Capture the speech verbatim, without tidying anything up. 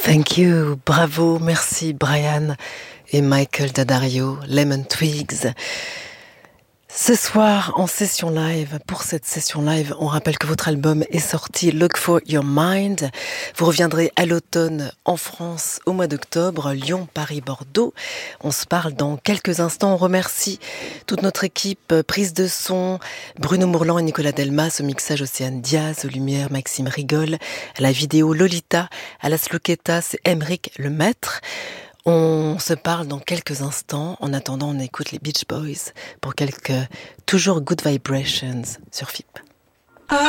Thank you, bravo, merci Brian et Michael Daddario, Lemon Twigs. Ce soir, en session live, pour cette session live, on rappelle que votre album est sorti, Look for Your Mind. Vous reviendrez à l'automne en France au mois d'octobre, Lyon, Paris, Bordeaux. On se parle dans quelques instants. On remercie toute notre équipe, prise de son, Bruno Mourlan et Nicolas Delmas, au mixage Océane Diaz, aux lumières Maxime Rigol, à la vidéo Lolita, à la sloquetta, c'est Emeric le maître. On se parle dans quelques instants. En attendant, on écoute les Beach Boys pour quelques toujours Good Vibrations sur F I P.